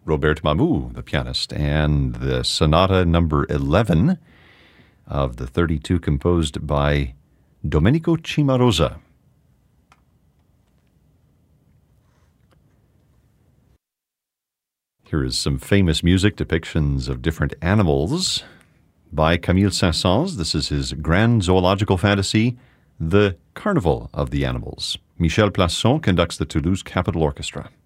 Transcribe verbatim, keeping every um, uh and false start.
Robert Mamou, the pianist, and the Sonata number eleven of the thirty-two composed by Domenico Cimarosa. Here is some famous music depictions of different animals by Camille Saint-Saëns. This is his grand zoological fantasy, The Carnival of the Animals. Michel Plasson conducts the Toulouse Capitol Orchestra.